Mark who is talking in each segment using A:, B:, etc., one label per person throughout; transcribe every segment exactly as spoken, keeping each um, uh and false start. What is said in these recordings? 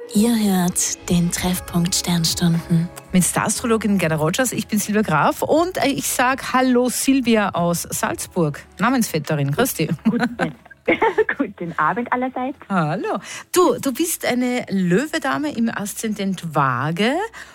A: Ihr hört den Treffpunkt Sternstunden.
B: Mit der Astrologin Gerda Rogers, ich bin Silvia Graf und ich sage Hallo Silvia aus Salzburg, Namensvetterin. Grüß dich.
C: Guten, guten Abend allerseits.
B: Hallo. Du, du bist eine Löwedame im Aszendent Waage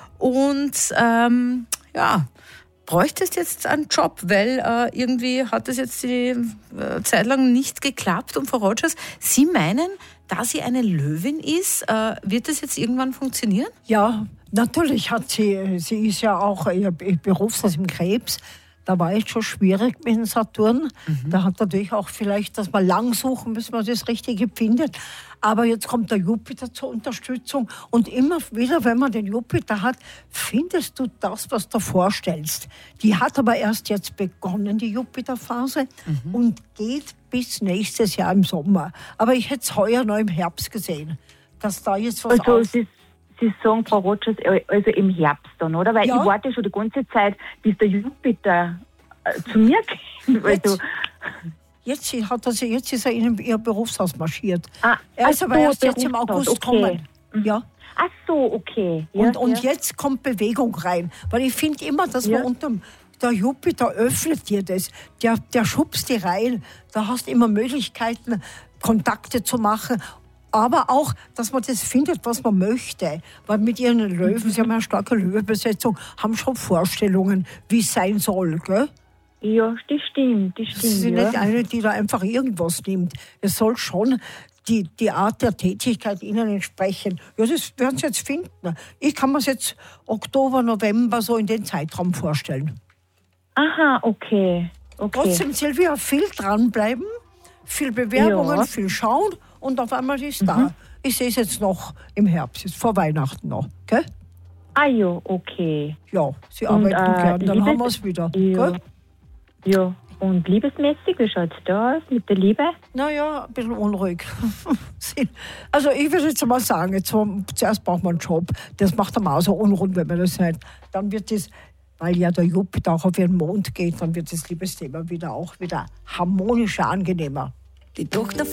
B: und ähm, ja, bräuchtest jetzt einen Job, weil äh, irgendwie hat das jetzt die äh, Zeit lang nicht geklappt. Und Frau Rogers, Sie meinen, da sie eine Löwin ist, äh, wird das jetzt irgendwann funktionieren?
D: Ja, natürlich hat sie, sie ist ja auch ihr Berufshaus im Krebs. Da war es schon schwierig mit dem Saturn. Mhm. Da hat natürlich auch vielleicht, dass man lang suchen, bis man das Richtige findet. Aber jetzt kommt der Jupiter zur Unterstützung. Und immer wieder, wenn man den Jupiter hat, findest du das, was du vorstellst. Die hat aber erst jetzt begonnen, die Jupiterphase, mhm. und geht bis nächstes Jahr im Sommer. Aber ich hätte es heuer noch im Herbst gesehen, dass da jetzt was
C: also,
D: auf...
C: Sie, Sie sagen, Frau Rogers, also im Herbst dann, oder? Weil ja. ich warte schon die ganze Zeit, bis der Jupiter äh, zu mir kommt. Also,
D: jetzt, jetzt, hat er, jetzt ist er in ihr Berufshaus marschiert.
C: Ah,
D: er ist aber
C: so,
D: erst jetzt im August
C: okay.
D: kommen. Ja.
C: Ach so, okay. Ja,
D: und und
C: ja.
D: jetzt kommt Bewegung rein. Weil ich finde immer, dass
C: ja.
D: man unterm... Der Jupiter öffnet dir das, der, der schubst dir rein. Da hast du immer Möglichkeiten, Kontakte zu machen. Aber auch, dass man das findet, was man möchte. Weil mit ihren Löwen, sie haben eine starke Löwebesetzung, haben schon Vorstellungen, wie es sein soll. Gell?
C: Ja, das stimmt. Das stimmt
D: Sie sind
C: ja.
D: nicht eine, die da einfach irgendwas nimmt. Es soll schon die, die Art der Tätigkeit ihnen entsprechen. Ja, das werden sie jetzt finden. Ich kann mir es jetzt Oktober, November so in den Zeitraum vorstellen.
C: Aha, okay. okay.
D: Trotzdem, Silvia, viel dranbleiben, viel Bewerbungen,
C: ja.
D: viel schauen und auf einmal ist
C: mhm.
D: da. Ich sehe es jetzt noch im Herbst, jetzt vor Weihnachten noch. Gell?
C: Ah ja, okay.
D: Ja, Sie
C: und,
D: arbeiten
C: äh,
D: gern, dann
C: Liebes-
D: haben wir es wieder.
C: Ja.
D: Gell?
C: ja, und liebesmäßig, wie schaut es da aus mit der Liebe?
D: Naja, ein bisschen unruhig. Also ich würde jetzt mal sagen, jetzt, zuerst braucht man einen Job. Das macht einem auch so unrund, wenn man das sagt. Dann wird das... Weil ja der Jupiter auch auf ihren Mond geht, dann wird das Liebesthema wieder auch wieder harmonischer, angenehmer.
A: Die Doktor